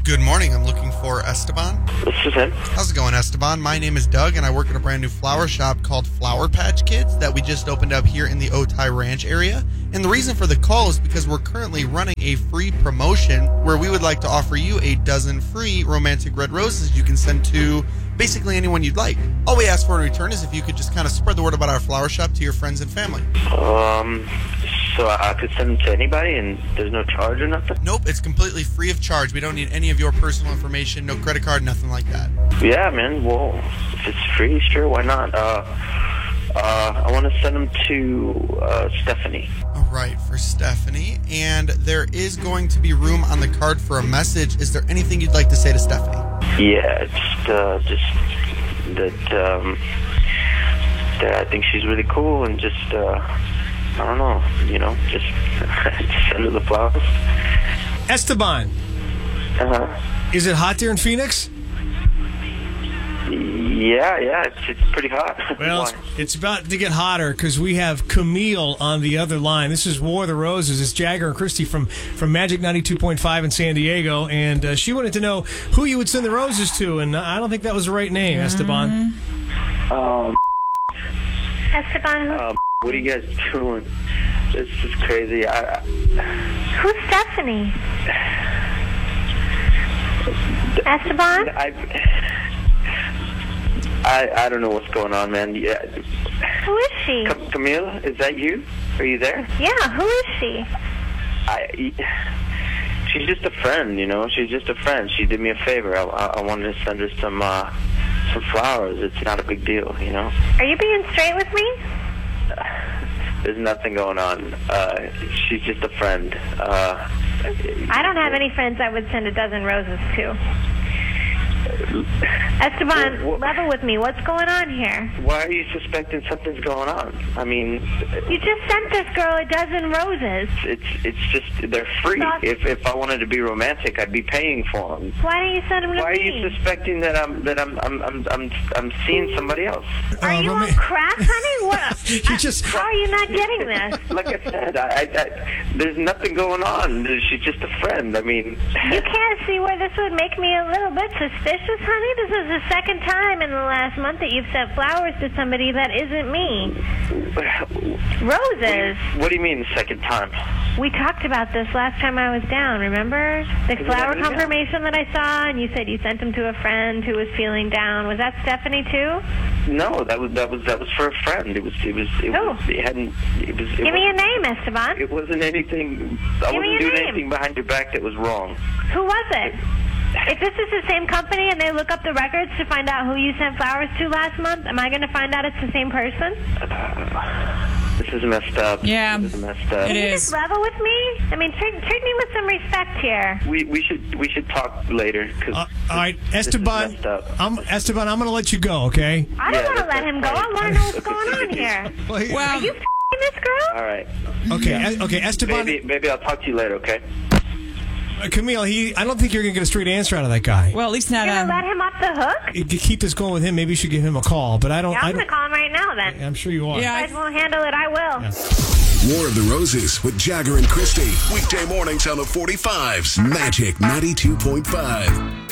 Good morning. I'm looking for Esteban. This is him. How's it going, Esteban? My name is Doug, and I work at a brand new flower shop called Flower Patch Kids that we just opened up here in the Otay Ranch area. And the reason for the call is because we're currently running a free promotion where we would like to offer you a dozen free romantic red roses you can send to basically anyone you'd like. All we ask for in return is if you could just kind of spread the word about our flower shop to your friends and family. So I could send them to anybody and there's no charge or nothing? Nope, it's completely free of charge. We don't need any of your personal information, no credit card, nothing like that. Yeah, man. Well, if it's free, sure, why not? I want to send them to Stephanie. All right, for Stephanie. And there is going to be room on the card for a message. Is there anything you'd like to say to Stephanie? Yeah, just that I think she's really cool and just, I don't know, just send her the flowers. Esteban. Uh-huh. Is it hot there in Phoenix? Yeah, it's pretty hot. Well, it's about to get hotter because we have Camille on the other line. This is War of the Roses. It's Jagger and Christy from Magic 92.5 in San Diego, and she wanted to know who you would send the roses to, and I don't think that was the right name, Esteban. Esteban, what are you guys doing? This is crazy. who's Stephanie? Esteban? I don't know what's going on, man. Yeah. Who is she? Camille, is that you? Are you there? Yeah, who is she? She's just a friend, She's just a friend. She did me a favor. I wanted to send her some flowers. It's not a big deal, Are you being straight with me? There's nothing going on. She's just a friend. I don't have any friends I would send a dozen roses to. Esteban, level with me. What's going on here? Why are you suspecting something's going on? I mean, you just sent this girl a dozen roses. It's just they're free. If I wanted to be romantic, I'd be paying for them. Why don't you send them to me? Why are you suspecting that I'm seeing somebody else? Are you on crack, honey? What? How are you not getting this? Like I said, I there's nothing going on. She's just a friend. I mean, you can't see where this would make me a little bit suspicious, honey. This is the second time in the last month that you've sent flowers to somebody that isn't me. Roses. What do you mean the second time? We talked about this last time I was down, remember? The flower confirmation that I saw, and you said you sent them to a friend who was feeling down. Was that Stephanie too? No, that was for a friend. It Give me a name, Esteban. It wasn't anything. I wasn't doing anything behind your back that was wrong. Who was it? If this is the same company and they look up the records to find out who you sent flowers to last month, am I going to find out it's the same person? This is messed up. Yeah, this is messed up. Can you just level with me? I mean, treat me with some respect here. We should talk later. All right, Esteban. Esteban, I'm going to let you go. Okay. I don't want to let him go. I want to know what's going on here. Well, are you f***ing this girl? All right. Okay. Okay, Esteban. Maybe I'll talk to you later. Okay. Camille, I don't think you're going to get a straight answer out of that guy. Well, at least not. You're going to let him off the hook? To keep this going with him, maybe you should give him a call. But I don't. Yeah, I'm going to call him right now then. I'm sure you are. Yeah, if you guys won't handle it, I will. Yeah. War of the Roses with Jagger and Christy. Weekday mornings on the 45s. Magic 92.5.